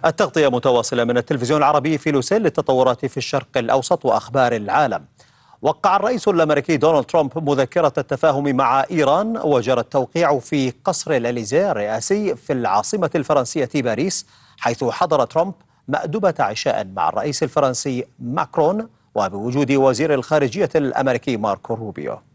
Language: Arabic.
التغطية متواصلة من التلفزيون العربي في لوسيل للتطورات في الشرق الأوسط وأخبار العالم. وقع الرئيس الأمريكي دونالد ترامب مذكرة التفاهم مع إيران، وجرى التوقيع في قصر الإليزيه الرئاسي في العاصمة الفرنسية باريس، حيث حضر ترامب مأدبة عشاء مع الرئيس الفرنسي ماكرون وبوجود وزير الخارجية الأمريكي ماركو روبيو.